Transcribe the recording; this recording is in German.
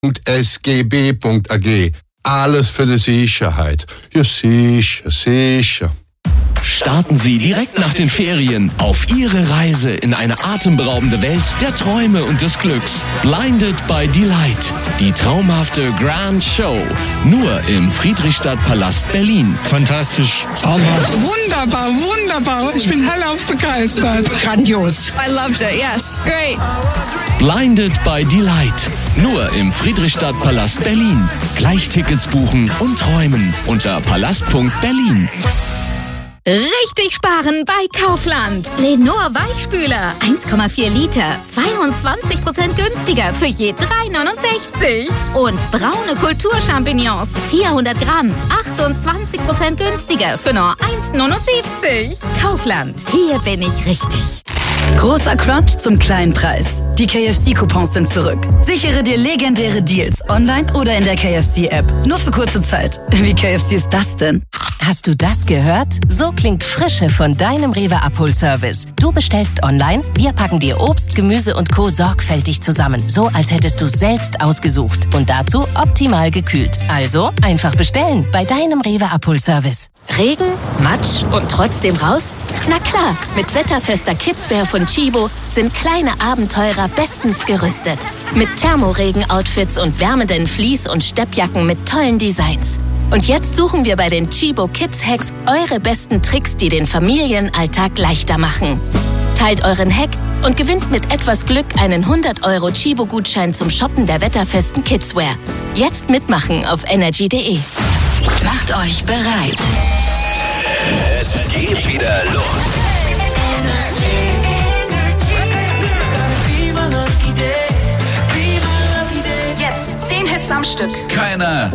sgb.ag. Alles für die Sicherheit. Ja, sicher. Starten Sie direkt nach den Ferien auf Ihre Reise in eine atemberaubende Welt der Träume und des Glücks. Blinded by Delight. Die traumhafte Grand Show. Nur im Friedrichstadtpalast Berlin. Fantastisch. Traumhaft. Wunderbar. Ich bin hellauf begeistert. Grandios. I loved it, yes. Great. Blinded by Delight. Nur im Friedrichstadtpalast Berlin. Gleich Tickets buchen und träumen unter palast.berlin. Richtig sparen bei Kaufland. Lenor Weichspüler 1,4 Liter, 22% günstiger für je 3,69. Und braune Kulturchampignons 400 Gramm, 28% günstiger für nur 1,79. Kaufland, hier bin ich richtig. Großer Crunch zum kleinen Preis. Die KFC-Coupons sind zurück. Sichere dir legendäre Deals online oder in der KFC-App. Nur für kurze Zeit. Wie KFC ist das denn? Hast du das gehört? So klingt Frische von deinem Rewe-Abholservice. Du bestellst online, wir packen dir Obst, Gemüse und Co. sorgfältig zusammen. So, als hättest du es selbst ausgesucht. Und dazu optimal gekühlt. Also einfach bestellen bei deinem Rewe-Abholservice. Regen, Matsch und trotzdem raus? Na klar, mit wetterfester Kidswear von Chibo sind kleine Abenteurer bestens gerüstet. Mit Thermoregen-Outfits und wärmenden Fleece- und Steppjacken mit tollen Designs. Und jetzt suchen wir bei den Chibo Kids Hacks eure besten Tricks, die den Familienalltag leichter machen. Teilt euren Hack und gewinnt mit etwas Glück einen 100€ Chibo-Gutschein zum Shoppen der wetterfesten Kidswear. Jetzt mitmachen auf energy.de. Macht euch bereit. Es geht wieder los. Jetzt 10 Hits am Stück. Keiner